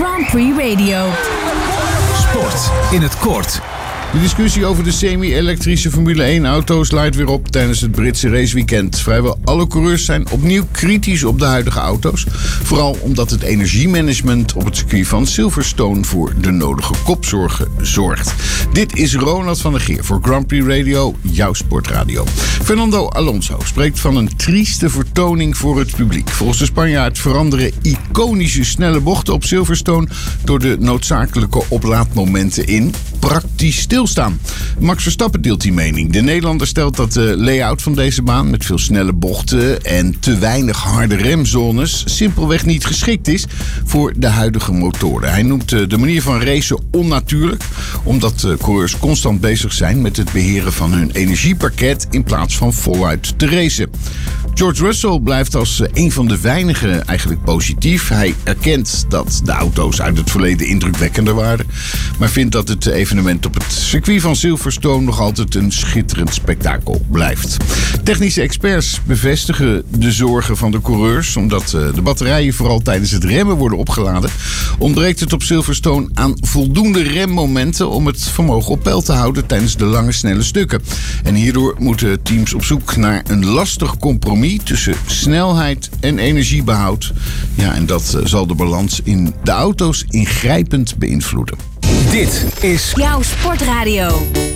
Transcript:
Grand Prix Radio. Sport in het kort. De discussie over de semi-elektrische Formule 1-auto's leidt weer op tijdens het Britse raceweekend. Vrijwel alle coureurs zijn opnieuw kritisch op de huidige auto's. Vooral omdat het energiemanagement op het circuit van Silverstone voor de nodige kopzorgen zorgt. Dit is Ronald van der Geer voor Grand Prix Radio, jouw sportradio. Fernando Alonso spreekt van een trieste vertoning voor het publiek. Volgens de Spanjaard veranderen iconische snelle bochten op Silverstone door de noodzakelijke oplaadmomenten in praktisch stilstaan. Max Verstappen deelt die mening. De Nederlander stelt dat de layout van deze baan met veel snelle bochten en te weinig harde remzones simpelweg niet geschikt is voor de huidige motoren. Hij noemt de manier van racen onnatuurlijk, omdat coureurs constant bezig zijn met het beheren van hun energiepakket in plaats van voluit te racen. George Russell blijft als een van de weinigen eigenlijk positief. Hij erkent dat de auto's uit het verleden indrukwekkender waren, maar vindt dat het evenement op het circuit van Silverstone nog altijd een schitterend spektakel blijft. Technische experts bevestigen de zorgen van de coureurs, omdat de batterijen vooral tijdens het remmen worden opgeladen. Ontbreekt het op Silverstone aan voldoende remmomenten om het vermogen op peil te houden tijdens de lange snelle stukken. En hierdoor moeten teams op zoek naar een lastig compromis tussen snelheid en energiebehoud. Ja, en dat zal de balans in de auto's ingrijpend beïnvloeden. Dit is Jouw sportradio.